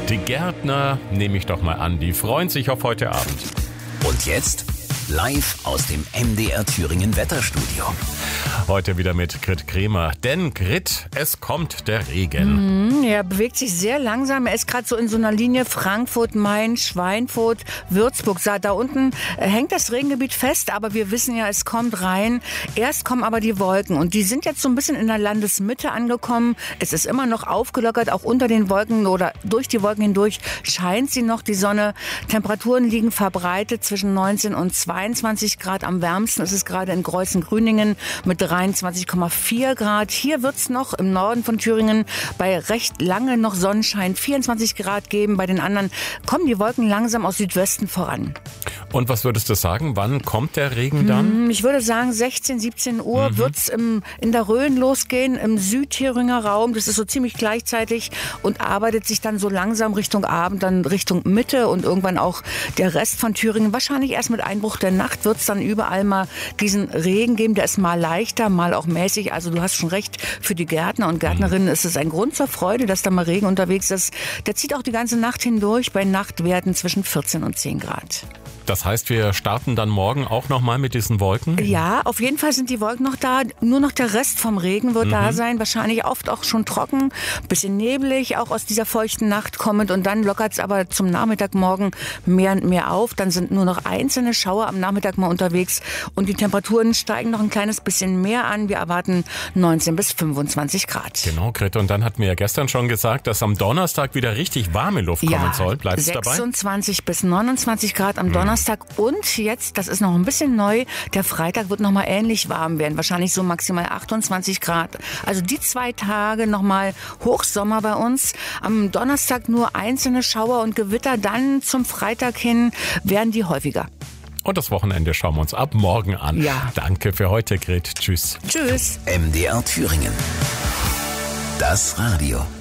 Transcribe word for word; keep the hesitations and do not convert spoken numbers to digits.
Die Gärtner, nehme ich doch mal an, die freuen sich auf heute Abend. Und jetzt live aus dem M D R Thüringen Wetterstudio. Heute wieder mit Grit Kremer. Denn Grit, es kommt der Regen. Mhm, er bewegt sich sehr langsam. Er ist gerade so in so einer Linie Frankfurt, Main, Schweinfurt, Würzburg. Da unten hängt das Regengebiet fest, aber wir wissen ja, es kommt rein. Erst kommen aber die Wolken und die sind jetzt so ein bisschen in der Landesmitte angekommen. Es ist immer noch aufgelockert, auch unter den Wolken oder durch die Wolken hindurch scheint sie noch, die Sonne. Temperaturen liegen verbreitet zwischen neunzehn und zweiundzwanzig Grad. Am wärmsten ist es gerade in Greußen-Grüningen mit dreiundzwanzig Komma vier Grad. Hier wird es noch im Norden von Thüringen bei recht lange noch Sonnenschein vierundzwanzig Grad geben. Bei den anderen kommen die Wolken langsam aus Südwesten voran. Und was würdest du sagen, wann kommt der Regen dann? Ich würde sagen, sechzehn, siebzehn Uhr mhm. wird es in der Rhön losgehen, im Südthüringer Raum. Das ist so ziemlich gleichzeitig und arbeitet sich dann so langsam Richtung Abend, dann Richtung Mitte und irgendwann auch der Rest von Thüringen. Wahrscheinlich erst mit Einbruch der Nacht wird es dann überall mal diesen Regen geben. Der ist mal leichter, mal auch mäßig. Also du hast schon recht, für die Gärtner und Gärtnerinnen ist es ein Grund zur Freude, dass da mal Regen unterwegs ist. Der zieht auch die ganze Nacht hindurch bei Nachtwerten zwischen vierzehn und zehn Grad. Das heißt, wir starten dann morgen auch nochmal mit diesen Wolken? Ja, auf jeden Fall sind die Wolken noch da. Nur noch der Rest vom Regen wird mhm. da sein. Wahrscheinlich oft auch schon trocken, bisschen neblig, auch aus dieser feuchten Nacht kommend. Und dann lockert es aber zum Nachmittag morgen mehr und mehr auf. Dann sind nur noch einzelne Schauer am Nachmittag mal unterwegs. Und die Temperaturen steigen noch ein kleines bisschen mehr an. Wir erwarten neunzehn bis fünfundzwanzig Grad. Genau, Grete. Und dann hatten wir ja gestern schon gesagt, dass am Donnerstag wieder richtig warme Luft ja, kommen soll. Bleibst du dabei? sechsundzwanzig bis neunundzwanzig Grad am mhm. Donnerstag. Und jetzt, das ist noch ein bisschen neu, der Freitag wird noch mal ähnlich warm werden. Wahrscheinlich so maximal achtundzwanzig Grad. Also die zwei Tage noch mal Hochsommer bei uns. Am Donnerstag nur einzelne Schauer und Gewitter. Dann zum Freitag hin werden die häufiger. Und das Wochenende schauen wir uns ab morgen an. Ja. Danke für heute, Gret. Tschüss. Tschüss. M D R Thüringen. Das Radio.